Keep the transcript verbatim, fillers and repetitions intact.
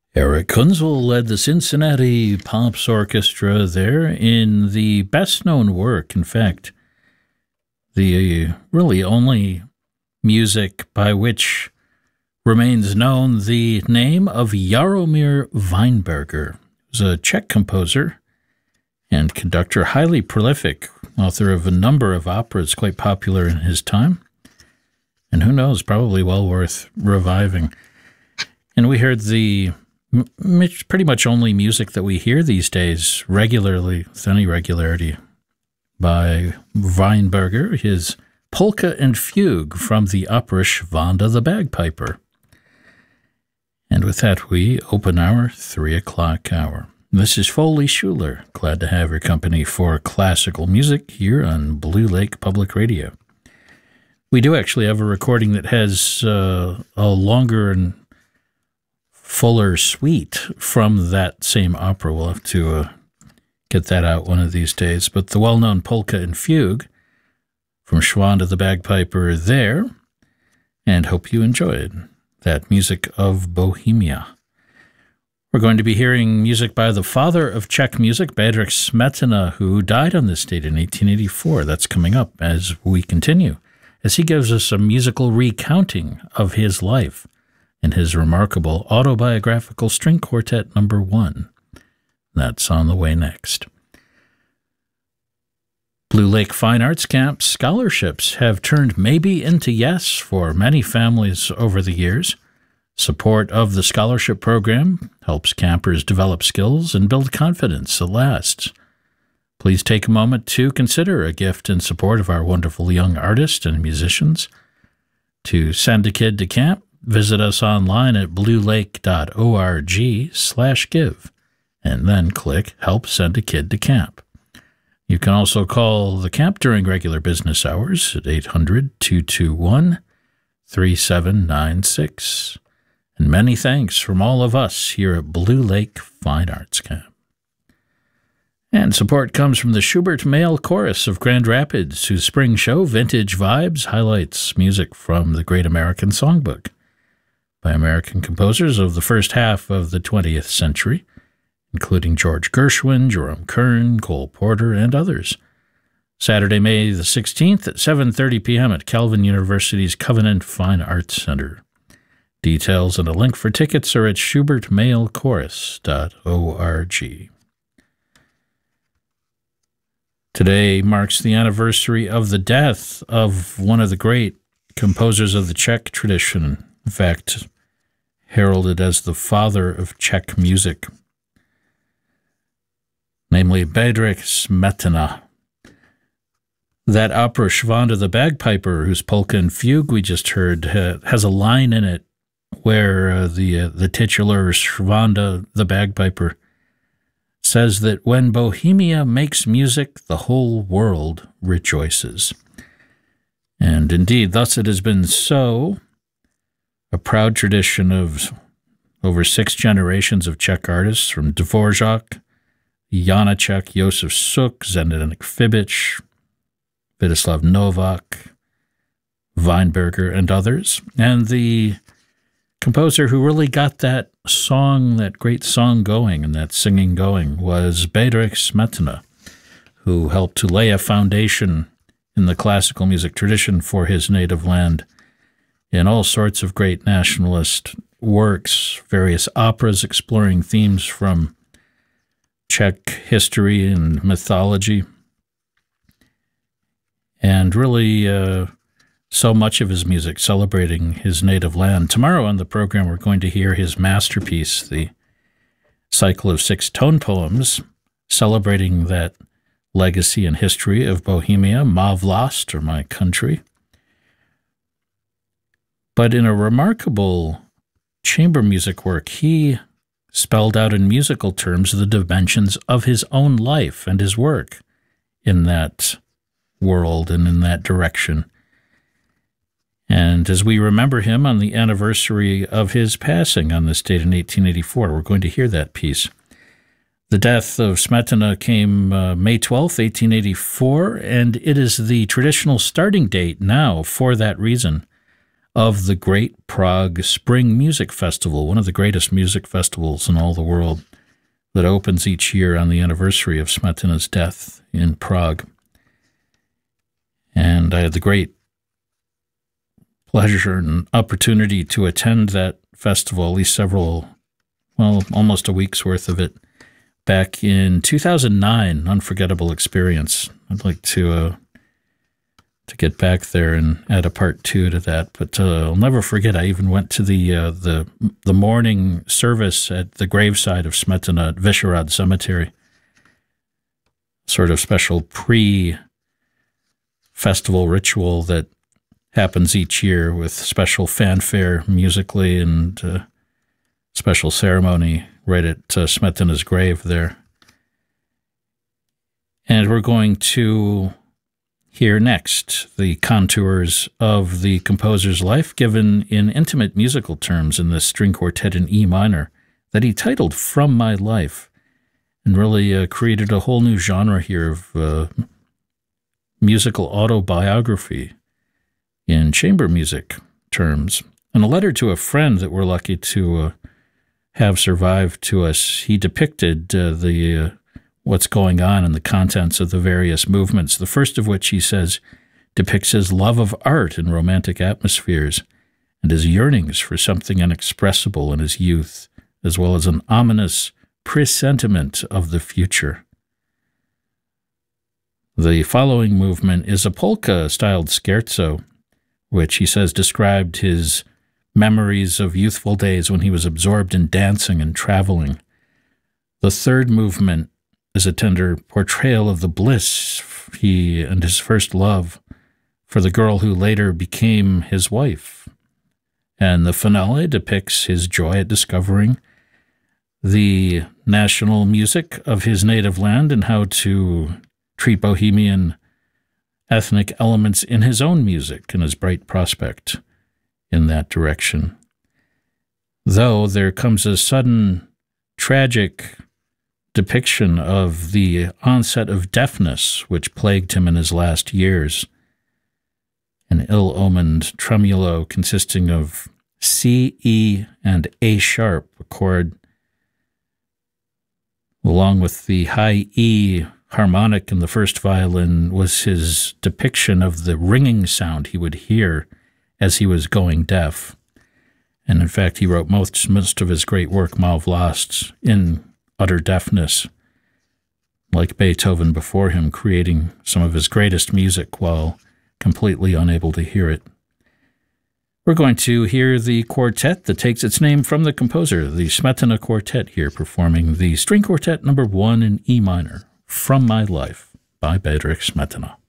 Eric Kunzel led the Cincinnati Pops Orchestra there in the best-known work, in fact, the really only music by which remains known, the name of Jaromír Weinberger. He was a Czech composer and conductor, highly prolific, author of a number of operas quite popular in his time, and who knows, probably well worth reviving. And we heard the pretty much only music that we hear these days regularly, with any regularity, by Weinberger, his Polka and Fugue from the opera Schwanda the Bagpiper. And with that, we open our three o'clock hour. This is Foley Schuler. Glad to have your company for classical music here on Blue Lake Public Radio. We do actually have a recording that has uh, a longer and fuller suite from that same opera. We'll have to uh, get that out one of these days. But the well-known Polka and Fugue from Schwanda the Bagpiper there, and hope you enjoyed that music of Bohemia. We're going to be hearing music by the father of Czech music, Bedřich Smetana, who died on this date in eighteen eighty-four. That's coming up as we continue, as he gives us a musical recounting of his life in his remarkable autobiographical string quartet number one. That's on the way next. Blue Lake Fine Arts Camp scholarships have turned maybe into yes for many families over the years. Support of the scholarship program helps campers develop skills and build confidence that lasts. Please take a moment to consider a gift in support of our wonderful young artists and musicians. To send a kid to camp, visit us online at bluelake dot org slash give, and then click Help Send a Kid to Camp. You can also call the camp during regular business hours at eight hundred, two two one, three seven nine six. And many thanks from all of us here at Blue Lake Fine Arts Camp. And support comes from the Schubert Male Chorus of Grand Rapids, whose spring show, Vintage Vibes, highlights music from the Great American Songbook by American composers of the first half of the twentieth century, including George Gershwin, Jerome Kern, Cole Porter, and others. Saturday, May the sixteenth at seven thirty p.m. at Calvin University's Covenant Fine Arts Center. Details and a link for tickets are at schubert male chorus dot org. Today marks the anniversary of the death of one of the great composers of the Czech tradition, in fact, heralded as the father of Czech music, namely Bedřich Smetana. That opera Schwanda the Bagpiper, whose Polka and Fugue we just heard, uh, has a line in it where uh, the uh, the titular Schwanda the Bagpiper says that when Bohemia makes music, the whole world rejoices. And indeed, thus it has been so. A proud tradition of over six generations of Czech artists, from Dvorak, Janacek, Josef Suk, Zdeněk Fibič, Vítězslav Novák, Weinberger, and others. And the composer who really got that song, that great song going and that singing going, was Bedřich Smetana, who helped to lay a foundation in the classical music tradition for his native land in all sorts of great nationalist works, various operas exploring themes from Czech history and mythology, and really uh, so much of his music celebrating his native land. Tomorrow on the program, we're going to hear his masterpiece, the cycle of six tone poems, celebrating that legacy and history of Bohemia, Ma Vlast, or My Country. But in a remarkable chamber music work, he spelled out in musical terms the dimensions of his own life and his work in that world and in that direction. And as we remember him on the anniversary of his passing on this date in eighteen eighty-four, we're going to hear that piece. The death of Smetana came uh, May twelfth, eighteen eighty-four, and it is the traditional starting date now, for that reason, of the Great Prague Spring Music Festival, one of the greatest music festivals in all the world, that opens each year on the anniversary of Smetana's death in Prague. And I had the great pleasure and opportunity to attend that festival, at least several, well, almost a week's worth of it, back in two thousand nine. Unforgettable experience. I'd like to uh, to get back there and add a part two to that, but uh, I'll never forget. I even went to the uh, the the morning service at the graveside of Smetana at Vyšehrad Cemetery. Sort of special pre-festival ritual that happens each year with special fanfare musically and uh, special ceremony right at uh, Smetana's grave there. And we're going to hear next the contours of the composer's life given in intimate musical terms in this string quartet in E minor that he titled From My Life, and really uh, created a whole new genre here of uh, musical autobiography in chamber music terms. In a letter to a friend that we're lucky to uh, have survived to us, he depicted uh, the uh, what's going on in the contents of the various movements, the first of which, he says, depicts his love of art and romantic atmospheres and his yearnings for something inexpressible in his youth, as well as an ominous presentiment of the future. The following movement is a polka-styled scherzo, which he says described his memories of youthful days when he was absorbed in dancing and traveling. The third movement is a tender portrayal of the bliss he and his first love for the girl who later became his wife. And the finale depicts his joy at discovering the national music of his native land and how to treat bohemian ethnic elements in his own music and his bright prospect in that direction. Though there comes a sudden tragic depiction of the onset of deafness which plagued him in his last years, an ill-omened tremulo consisting of C, E, and A sharp, a chord, along with the high E harmonic in the first violin, was his depiction of the ringing sound he would hear as he was going deaf. And in fact, he wrote most, most of his great work, Mal Vlast, in utter deafness, like Beethoven before him, creating some of his greatest music while completely unable to hear it. We're going to hear the quartet that takes its name from the composer, the Smetana Quartet, here performing the String Quartet number one in E minor, From My Life, by Bedřich Smetana.